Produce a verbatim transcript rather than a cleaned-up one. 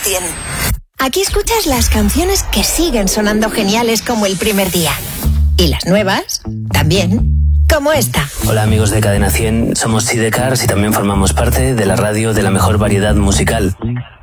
cien. Aquí escuchas las canciones que siguen sonando geniales como el primer día. Y las nuevas, también, como esta. Hola amigos de Cadena cien, somos Sidecars y también formamos parte de la radio de la mejor variedad musical.